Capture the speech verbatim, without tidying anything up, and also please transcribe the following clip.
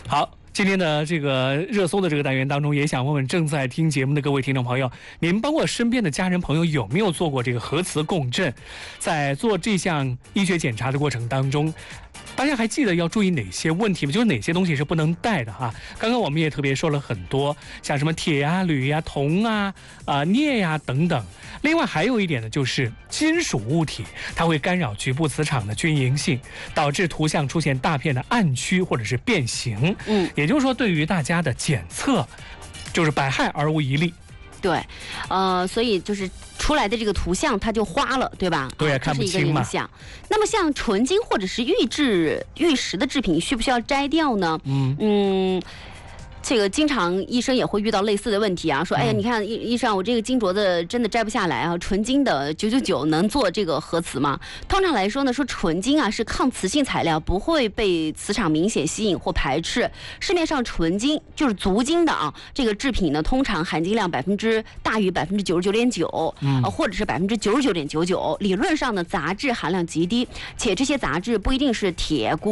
好。今天的这个热搜的这个单元当中，也想问问正在听节目的各位听众朋友，您包括身边的家人朋友有没有做过这个核磁共振？在做这项医学检查的过程当中，大家还记得要注意哪些问题吗？就是哪些东西是不能带的哈？刚刚我们也特别说了很多，像什么铁啊、铝呀、铜啊、啊、呃、镍呀等等。另外还有一点呢，就是金属物体，它会干扰局部磁场的均匀性，导致图像出现大片的暗区或者是变形。 嗯， 也就是说，对于大家的检测，就是百害而无一利。 对，呃，所以就是出来的这个图像它就花了，对吧？ 对啊，看不清嘛。 那么像纯金或者是玉制、玉石的制品，需不需要摘掉呢？ 嗯嗯。这个经常医生也会遇到类似的问题啊，说哎呀，你看医医生，我这个金镯子真的摘不下来啊，纯金的九九九能做这个核磁吗？通常来说呢，说纯金啊是抗磁性材料，不会被磁场明显吸引或排斥。市面上纯金就是足金的啊，这个制品呢，通常含金量百分之大于百分之九十九点九，呃，或者是百分之九十九点九九。理论上呢，杂质含量极低，且这些杂质不一定是铁、钴。